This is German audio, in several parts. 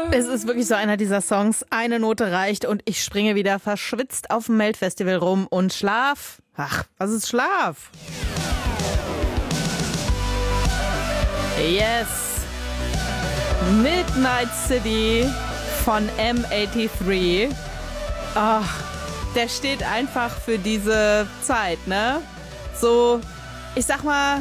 Es ist wirklich so einer dieser Songs, eine Note reicht und ich springe wieder verschwitzt auf dem Melt-Festival rum und Schlaf. Ach, was ist Schlaf? Yes. Midnight City von M83. Ach, der steht einfach für diese Zeit, ne? So, ich sag mal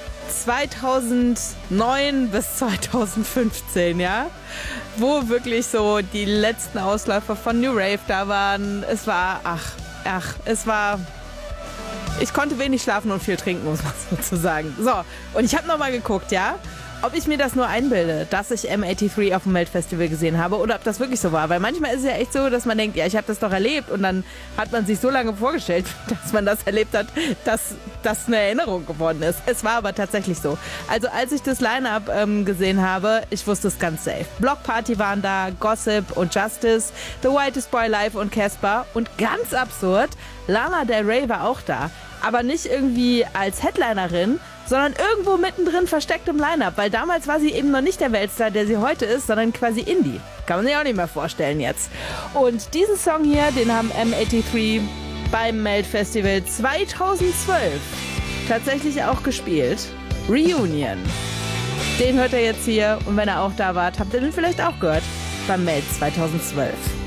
2009 bis 2015, ja? Wo wirklich so die letzten Ausläufer von New Rave da waren. Es war, es war... Ich konnte wenig schlafen und viel trinken, muss man sozusagen. So, und ich habe nochmal geguckt, ja? Ob ich mir das nur einbilde, dass ich M83 auf dem Melt-Festival gesehen habe oder ob das wirklich so war. Weil manchmal ist es ja echt so, dass man denkt, ja, ich habe das doch erlebt und dann hat man sich so lange vorgestellt, dass man das erlebt hat, dass das eine Erinnerung geworden ist. Es war aber tatsächlich so. Also als ich das Line-Up gesehen habe, ich wusste es ganz safe. Block Party waren da, Gossip und Justice, The Whitest Boy Live und Casper und ganz absurd, Lana Del Rey war auch da. Aber nicht irgendwie als Headlinerin, sondern irgendwo mittendrin versteckt im Line-Up, weil damals war sie eben noch nicht der Weltstar, der sie heute ist, sondern quasi Indie. Kann man sich auch nicht mehr vorstellen jetzt. Und diesen Song hier, den haben M83 beim Melt-Festival 2012 tatsächlich auch gespielt. Reunion. Den hört ihr jetzt hier und wenn er auch da war, habt ihr den vielleicht auch gehört beim Melt 2012.